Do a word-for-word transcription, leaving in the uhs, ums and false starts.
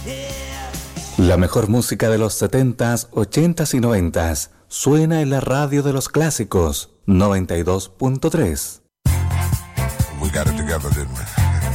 La mejor música de los setentas, ochentas y noventas suena en la radio de los clásicos noventa y dos punto tres. We got it together, didn't we?